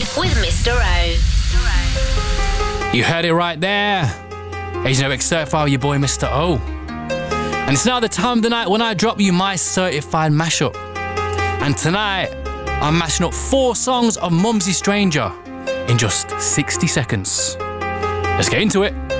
with Mr. O. You heard it right there. Asian X Certified with your boy Mr. O. And it's now the time of the night when I drop you my certified mashup. And tonight, I'm mashing up 4 songs of Mumsy Stranger in just 60 seconds. Let's get into it.